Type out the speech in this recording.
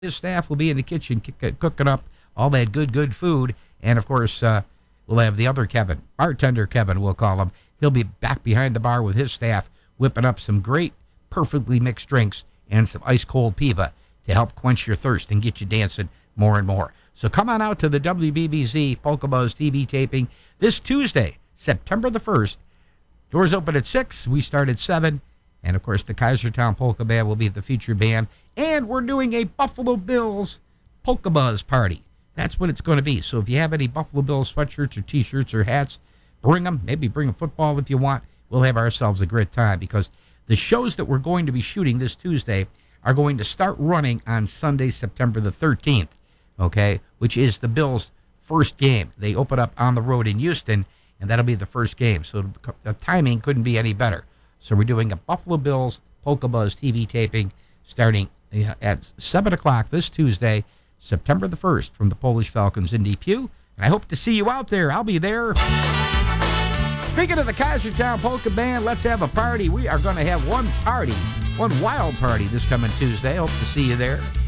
His staff will be in the kitchen cooking up all that good food. And, of course, we'll have the other Kevin, bartender Kevin, we'll call him. He'll be back behind the bar with his staff, whipping up some great, perfectly mixed drinks and some ice-cold piva to help quench your thirst and get you dancing more and more. So come on out to the WBBZ Polka Buzz TV taping this Tuesday, September the 1st. Doors open at 6. We start at 7. And, of course, the Kaisertown Polka Band will be the featured band. And we're doing a Buffalo Bills Polka Buzz party. That's what it's going to be. So if you have any Buffalo Bills sweatshirts or T-shirts or hats, bring them. Maybe bring a football if you want. We'll have ourselves a great time because the shows that we're going to be shooting this Tuesday are going to start running on Sunday, September the 13th, okay, which is the Bills' first game. They open up on the road in Houston, and that'll be the first game. So the timing couldn't be any better. So we're doing a Buffalo Bills Polka Buzz TV taping starting at 7 o'clock this Tuesday, September the 1st, from the Polish Falcons in Depew. And I hope to see you out there. I'll be there. Speaking of the Kaisertown Polka Band, let's have a party. We are going to have one wild party this coming Tuesday. Hope to see you there.